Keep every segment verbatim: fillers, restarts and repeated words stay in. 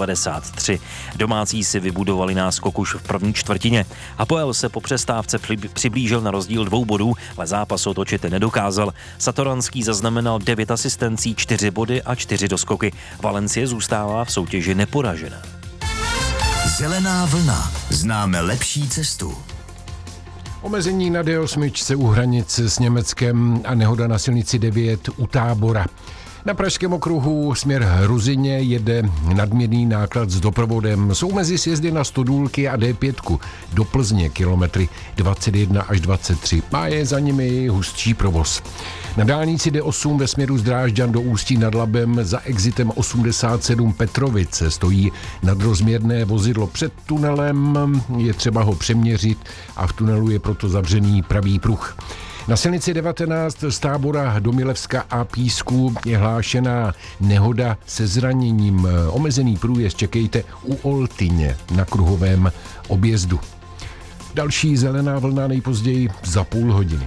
devadesát tři. Domácí si vybudovali náskok už v první čtvrtině. Hapoel se po přestávce přiblížil na rozdíl dvou bodů, ale zápas otočit nedokázal. Satoranský zaznamenal devět asistencí, čtyři body a čtyři doskoky. Valencie zůstává v soutěži neporažená. Zelená vlna. Známe lepší cestu. Omezení na D osm u hranic s Německem a nehoda na silnici devět u Tábora. Na pražském okruhu směr Hruzině jede nadměrný náklad s doprovodem. Jsou mezi sjezdy na Stodůlky a D pět do Plzně kilometry dvacet jedna až dvacet tři. A je za nimi hustší provoz. Na dálnici D osm ve směru z Drážďan do Ústí nad Labem za exitem osmdesát sedm Petrovice stojí nadrozměrné vozidlo před tunelem. Je třeba ho přeměřit a v tunelu je proto zavřený pravý pruh. Na silnici devatenáct z Tábora do Milevska a Písku je hlášená nehoda se zraněním. Omezený průjezd čekejte u Oltyně na kruhovém objezdu. Další zelená vlna nejpozději za půl hodiny.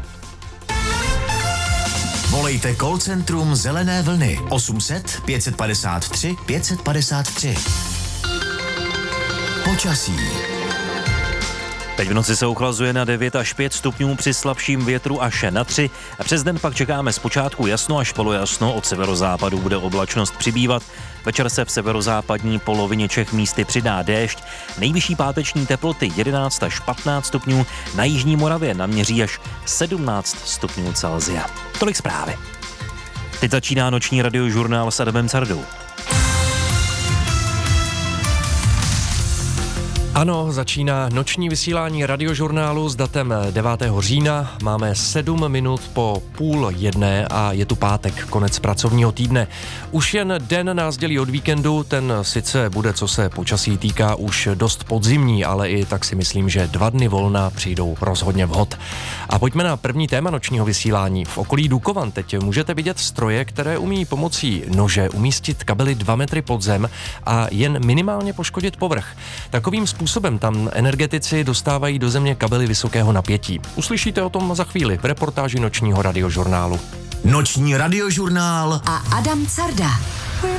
Volejte call centrum Zelené vlny osm set pět padesát tři pět padesát tři. Počasí. Teď v noci se ochlazuje na devět až pět stupňů při slabším větru až na tři. A přes den pak čekáme zpočátku jasno až polojasno, od severozápadu bude oblačnost přibývat. Večer se v severozápadní polovině Čech místy přidá déšť. Nejvyšší páteční teploty jedenáct až patnáct stupňů, na jižní Moravě naměří až sedmnáct stupňů Celsia. Tolik zprávy. Teď začíná noční radiožurnál s Adamem Cardou. Ano, začíná noční vysílání radiožurnálu s datem devátého října. Máme sedm minut po půl jedné a je tu pátek, konec pracovního týdne. Už jen den nás dělí od víkendu, ten sice bude, co se počasí týká, už dost podzimní, ale i tak si myslím, že dva dny volna přijdou rozhodně vhod. A pojďme na první téma nočního vysílání. V okolí Dukovan teď můžete vidět stroje, které umí pomocí nože umístit kabely dva metry pod zem a jen minimálně poškodit povrch. Takovým způsobem Způsobem tam energetici dostávají do země kabely vysokého napětí. Uslyšíte o tom za chvíli v reportáži nočního radiožurnálu. Noční radiožurnál a Adam Carda.